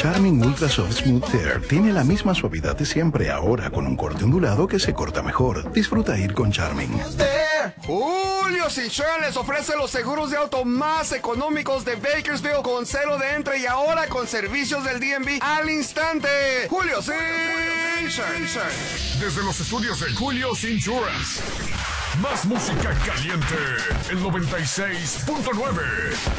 Charming Ultra Soft Smooth Tear tiene la misma suavidad de siempre, ahora con un corte ondulado que se corta mejor. Disfruta ir con Charming. Julio's Insurance les ofrece los seguros de auto más económicos de Bakersfield con cero de entre y ahora con servicios del DMV al instante. Julio's Insurance. Desde los estudios de Julio's Insurance. Más música caliente. El 96.9.